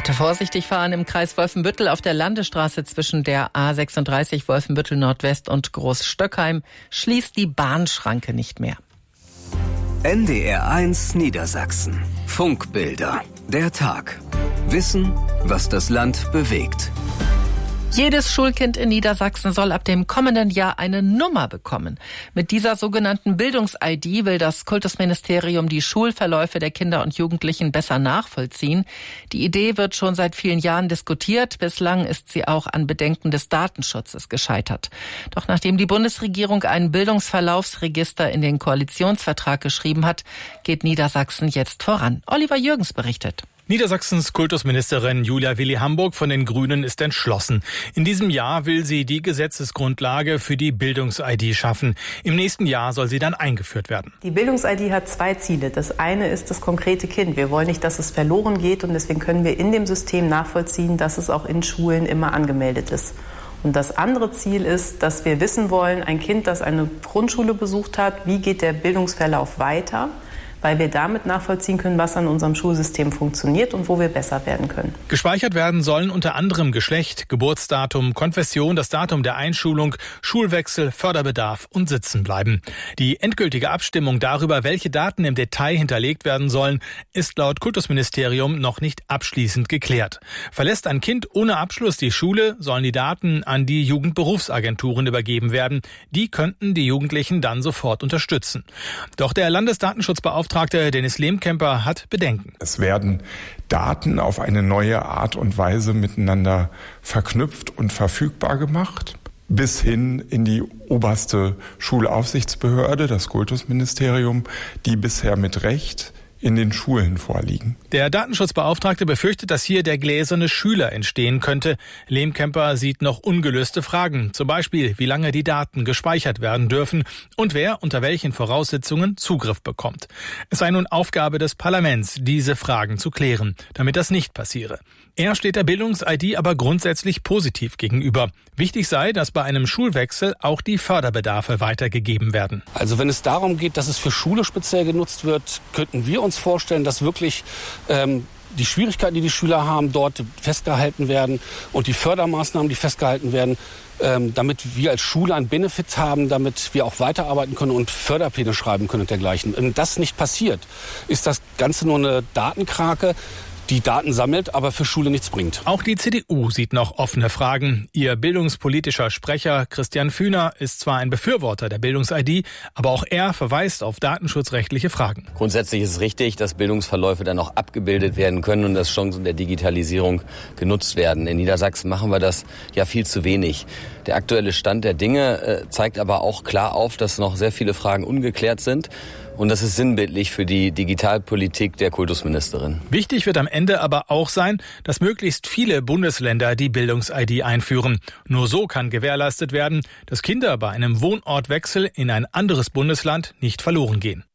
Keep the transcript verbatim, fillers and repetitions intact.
Bitte vorsichtig fahren im Kreis Wolfenbüttel auf der Landesstraße zwischen der A sechsunddreißig Wolfenbüttel Nordwest und Großstöckheim schließt die Bahnschranke nicht mehr. N D R eins Niedersachsen. Funkbilder. Der Tag. Wissen, was das Land bewegt. Jedes Schulkind in Niedersachsen soll ab dem kommenden Jahr eine Nummer bekommen. Mit dieser sogenannten Bildungs-I D will das Kultusministerium die Schulverläufe der Kinder und Jugendlichen besser nachvollziehen. Die Idee wird schon seit vielen Jahren diskutiert. Bislang ist sie auch an Bedenken des Datenschutzes gescheitert. Doch nachdem die Bundesregierung ein Bildungsverlaufsregister in den Koalitionsvertrag geschrieben hat, geht Niedersachsen jetzt voran. Oliver Jürgens berichtet. Niedersachsens Kultusministerin Julia Willi-Hamburg von den Grünen ist entschlossen. In diesem Jahr will sie die Gesetzesgrundlage für die Bildungs-I D schaffen. Im nächsten Jahr soll sie dann eingeführt werden. Die Bildungs-I D hat zwei Ziele. Das eine ist das konkrete Kind. Wir wollen nicht, dass es verloren geht, und deswegen können wir in dem System nachvollziehen, dass es auch in Schulen immer angemeldet ist. Und das andere Ziel ist, dass wir wissen wollen, ein Kind, das eine Grundschule besucht hat, wie geht der Bildungsverlauf weiter, weil wir damit nachvollziehen können, was an unserem Schulsystem funktioniert und wo wir besser werden können. Gespeichert werden sollen unter anderem Geschlecht, Geburtsdatum, Konfession, das Datum der Einschulung, Schulwechsel, Förderbedarf und Sitzenbleiben. Die endgültige Abstimmung darüber, welche Daten im Detail hinterlegt werden sollen, ist laut Kultusministerium noch nicht abschließend geklärt. Verlässt ein Kind ohne Abschluss die Schule, sollen die Daten an die Jugendberufsagenturen übergeben werden. Die könnten die Jugendlichen dann sofort unterstützen. Doch der Landesdatenschutzbeauftragte Dennis Lehmkemper hat Bedenken. Es werden Daten auf eine neue Art und Weise miteinander verknüpft und verfügbar gemacht, bis hin in die oberste Schulaufsichtsbehörde, das Kultusministerium, die bisher mit Recht in den Schulen vorliegen. Der Datenschutzbeauftragte befürchtet, dass hier der gläserne Schüler entstehen könnte. Lehmkemper sieht noch ungelöste Fragen. Zum Beispiel, wie lange die Daten gespeichert werden dürfen und wer unter welchen Voraussetzungen Zugriff bekommt. Es sei nun Aufgabe des Parlaments, diese Fragen zu klären, damit das nicht passiere. Er steht der Bildungs-I D aber grundsätzlich positiv gegenüber. Wichtig sei, dass bei einem Schulwechsel auch die Förderbedarfe weitergegeben werden. Also wenn es darum geht, dass es für Schule speziell genutzt wird, könnten wir uns vorstellen, dass wirklich ähm, die Schwierigkeiten, die die Schüler haben, dort festgehalten werden und die Fördermaßnahmen, die festgehalten werden, ähm, damit wir als Schule einen Benefit haben, damit wir auch weiterarbeiten können und Förderpläne schreiben können und dergleichen. Wenn das nicht passiert, ist das Ganze nur eine Datenkrake, die Daten sammelt, aber für Schule nichts bringt. Auch die C D U sieht noch offene Fragen. Ihr bildungspolitischer Sprecher Christian Fühner ist zwar ein Befürworter der Bildungs-I D, aber auch er verweist auf datenschutzrechtliche Fragen. Grundsätzlich ist es richtig, dass Bildungsverläufe dann auch abgebildet werden können und dass Chancen der Digitalisierung genutzt werden. In Niedersachsen machen wir das ja viel zu wenig. Der aktuelle Stand der Dinge äh, zeigt aber auch klar auf, dass noch sehr viele Fragen ungeklärt sind. Und das ist sinnbildlich für die Digitalpolitik der Kultusministerin. Wichtig wird am Ende aber auch sein, dass möglichst viele Bundesländer die Bildungs-I D einführen. Nur so kann gewährleistet werden, dass Kinder bei einem Wohnortwechsel in ein anderes Bundesland nicht verloren gehen.